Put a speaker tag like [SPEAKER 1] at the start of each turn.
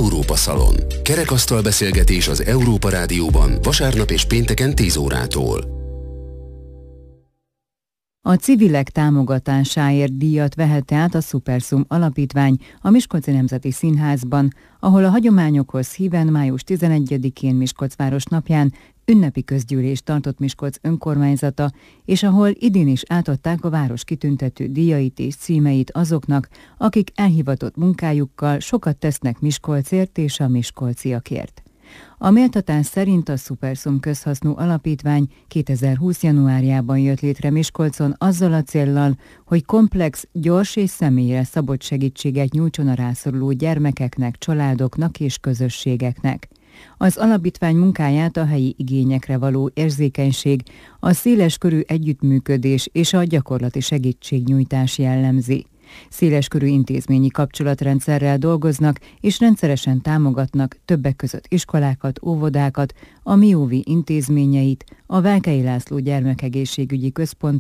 [SPEAKER 1] Európa Szalon. Kerekasztal beszélgetés az Európa Rádióban vasárnap és pénteken 10 órától.
[SPEAKER 2] A civilek támogatásáért díjat vehette át a Superszum Alapítvány a Miskolci Nemzeti Színházban, ahol a hagyományokhoz híven május 11-én Miskolc városnapján ünnepi közgyűlést tartott Miskolc önkormányzata, és ahol idén is átadták a város kitüntető díjait és címeit azoknak, akik elhivatott munkájukkal sokat tesznek Miskolcért és a miskolciakért. A méltatás szerint a Superszum közhasznú alapítvány 2020. januárjában jött létre Miskolcon azzal a céllal, hogy komplex, gyors és személyre szabott segítséget nyújtson a rászoruló gyermekeknek, családoknak és közösségeknek. Az alapítvány munkáját a helyi igényekre való érzékenység, a széleskörű együttműködés és a gyakorlati segítségnyújtás jellemzi. Széleskörű intézményi kapcsolatrendszerrel dolgoznak, és rendszeresen támogatnak többek között iskolákat, óvodákat, a MIOVI intézményeit, a Válkai László Gyermekegészségügyi Központ